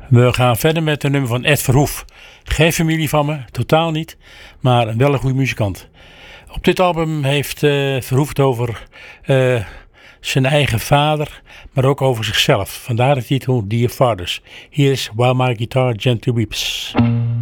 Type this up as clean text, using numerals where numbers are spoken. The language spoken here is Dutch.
We gaan verder met een nummer van Ed Verhoef. Geen familie van me, totaal niet, maar wel een goede muzikant. Op dit album heeft Verhoef het over zijn eigen vader, maar ook over zichzelf. Vandaar de titel Dear Fathers. Hier is While My Guitar Gently Weeps.